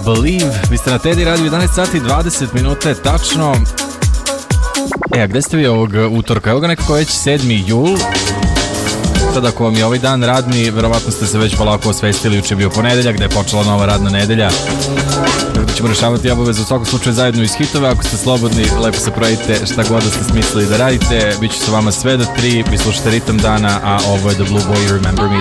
Believe. Vi ste na Teddy Radio 11 sati 20 minuta tačno. A gde ste vi ovog utorka? Evo ga nekako već 7. jul. Sad ako vam je ovaj dan radni, verovatno ste se već polako osvestili. Juče je bio ponedeljak, gde je počela nova radna nedelja. Tako da ćemo rešavati obavezu u svakom slučaju zajedno iz hitova. Ako ste slobodni, lepo se projite šta god da ste smislili da radite. Biću sa vama sve do 3, vi slušate Ritam dana, a ovo je The Blue Boy, Remember Me.